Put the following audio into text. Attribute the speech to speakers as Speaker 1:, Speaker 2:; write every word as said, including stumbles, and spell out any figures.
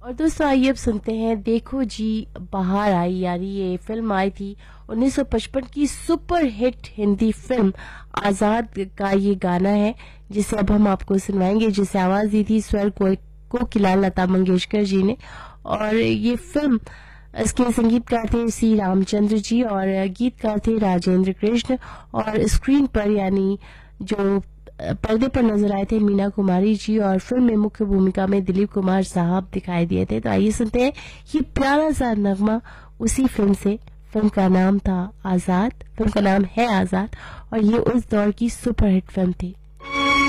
Speaker 1: और दोस्तों आइए अब सुनते हैं देखो जी बाहर आई, यानी ये फिल्म आई थी उन्नीस सौ पचपन की सुपर हिट हिंदी फिल्म आजाद का ये गाना है जिसे अब हम आपको सुनवाएंगे, जिसे आवाज दी थी स्वर को कोकिला लता मंगेशकर जी ने। और ये फिल्म, इसके संगीतकार थे सी रामचंद्र जी और गीतकार थे राजेंद्र कृष्ण। और स्क्रीन पर यानी जो पर्दे पर नजर आए थे मीना कुमारी जी, और फिल्म में मुख्य भूमिका में दिलीप कुमार साहब दिखाई दिए थे। तो आइए सुनते हैं ये प्यारा सा नगमा उसी फिल्म से। फिल्म का नाम था आजाद, फिल्म का नाम है आजाद और ये उस दौर की सुपरहिट फिल्म थी।